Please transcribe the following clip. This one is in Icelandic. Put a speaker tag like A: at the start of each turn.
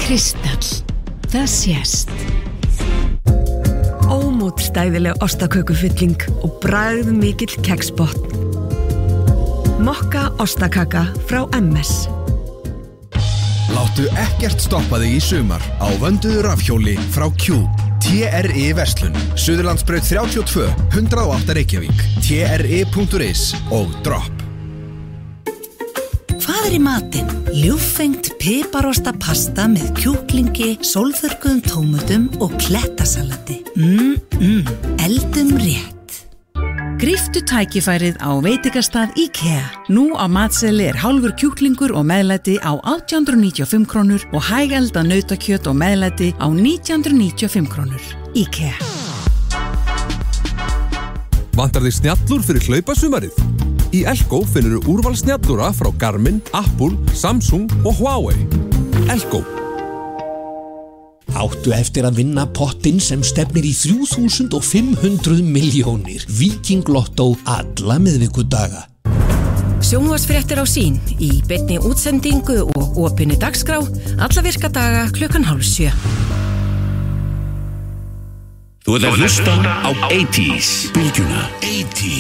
A: Kristall. Það sést. Ómótstæðileg ostakökufylling og bragð mikill keksbotn. Mokka ostakaka frá MS.
B: Láttu ekkert stoppa þig í sumar á vönduðu rafhjóli frá Cube. TRI Verslun, Suðurlandsbraut 32, 108 Reykjavík, tri.is og Drop.
C: Hvað í matinn? Ljúffengt piparosta pasta með kjúklingi, sólþurrkuðum tómutum og klettasalati. Eldum rétt.
D: Gríptu tækifærið á veitingastað IKEA. Nú á matseðli hálfur kjúklingur og meðlæti á 1895 krónur og hægelda nautakjöt og meðlæti á 1995 krónur. IKEA.
E: Vantar þig snjallur fyrir hlaupasumarið? Í Elko finnur þú úrval snjallúra frá Garmin, Apple, Samsung og Huawei. Elko.
F: Áttu eftir að vinna pottinn sem stefnir í 3.500 milljónir. Viking Lotto alla miðvikudaga.
G: Sjónvarpsfréttir á Sýn í beinni útsendingu og opinni dagskrá alla virka daga 6:30.
H: Þú ert að hlusta á 80s. Bylgjuna 80s.